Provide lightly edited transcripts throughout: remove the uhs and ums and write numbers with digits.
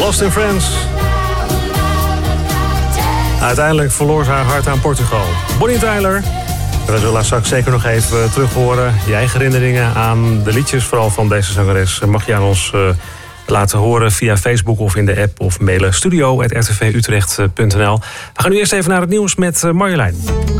Lost in France. Uiteindelijk verloor ze haar hart aan Portugal. Bonnie Tyler. We zullen haar straks zeker nog even terug horen. Je eigen herinneringen aan de liedjes, vooral van deze zangeres, mag je aan ons laten horen via Facebook of in de app of mailen studio@rtvutrecht.nl. We gaan nu eerst even naar het nieuws met Marjolein.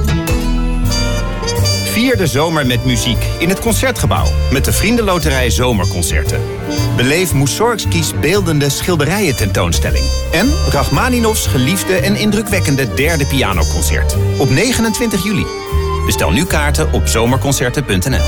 Vier de zomer met muziek in het Concertgebouw met de Vriendenloterij Zomerconcerten. Beleef Mussorgskis beeldende schilderijen tentoonstelling. En Rachmaninovs geliefde en indrukwekkende derde pianoconcert. Op 29 juli. Bestel nu kaarten op zomerconcerten.nl.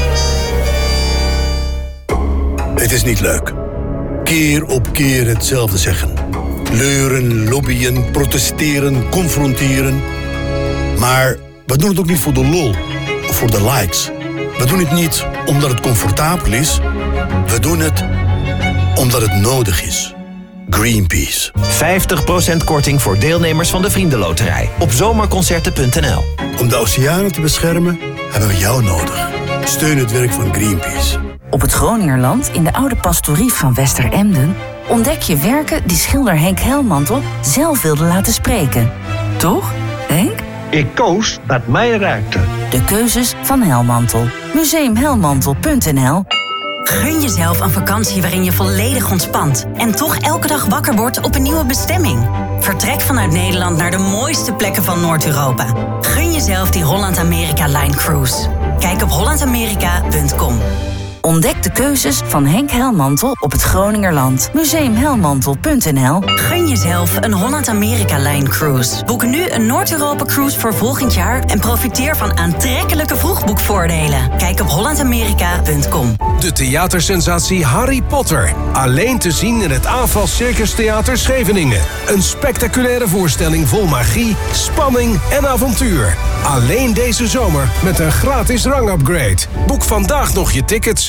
Het is niet leuk. Keer op keer hetzelfde zeggen. Leuren, lobbyen, protesteren, confronteren. Maar we doen het ook niet voor de lol of voor de likes. We doen het niet omdat het comfortabel is. We doen het omdat het nodig is. Greenpeace. 50% korting voor deelnemers van de Vriendenloterij op zomerconcerten.nl. Om de oceanen te beschermen hebben we jou nodig. Steun het werk van Greenpeace. Op het Groningerland, in de oude pastorie van Westeremden, ontdek je werken die schilder Henk Helmantel zelf wilde laten spreken. Toch, Henk? Ik koos wat mij raakte. De keuzes van Helmantel. Museumhelmantel.nl. Gun jezelf een vakantie waarin je volledig ontspant en toch elke dag wakker wordt op een nieuwe bestemming. Vertrek vanuit Nederland naar de mooiste plekken van Noord-Europa. Gun jezelf die Holland-Amerika Line Cruise. Kijk op hollandamerika.com. Ontdek de keuzes van Henk Helmantel op het Groningerland. Museumhelmantel.nl. Gun jezelf een Holland-Amerika-Line Cruise. Boek nu een Noord-Europa-cruise voor volgend jaar en profiteer van aantrekkelijke vroegboekvoordelen. Kijk op hollandamerika.com. De theatersensatie Harry Potter. Alleen te zien in het AFAS Circus Theater Scheveningen. Een spectaculaire voorstelling vol magie, spanning en avontuur. Alleen deze zomer met een gratis rangupgrade. Boek vandaag nog je tickets.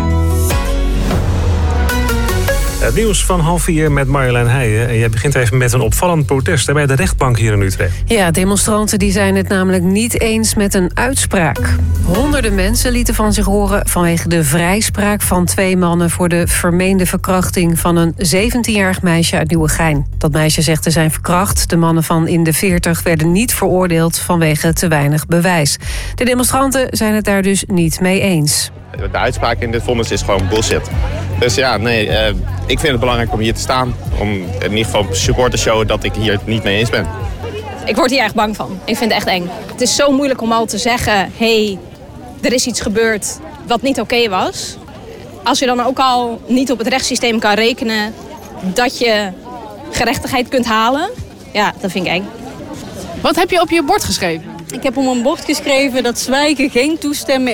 Het nieuws van 3:30 met Marjolein Heijen. En jij begint even met een opvallend protest bij de rechtbank hier in Utrecht. Ja, demonstranten die zijn het namelijk niet eens met een uitspraak. Honderden mensen lieten van zich horen vanwege de vrijspraak van 2 mannen voor de vermeende verkrachting van een 17-jarig meisje uit Nieuwegein. Dat meisje zegt te zijn verkracht. De mannen van in de 40 werden niet veroordeeld vanwege te weinig bewijs. De demonstranten zijn het daar dus niet mee eens. De uitspraak in dit vonnis is gewoon bullshit. Dus ja, nee, ik vind het belangrijk om hier te staan. Om in ieder geval support te showen dat ik hier het niet mee eens ben. Ik word hier erg bang van. Ik vind het echt eng. Het is zo moeilijk om al te zeggen, hey, er is iets gebeurd wat niet oké was. Als je dan ook al niet op het rechtssysteem kan rekenen dat je gerechtigheid kunt halen, ja, dat vind ik eng. Wat heb je op je bord geschreven? Ik heb op mijn bord geschreven dat zwijgen geen toestemming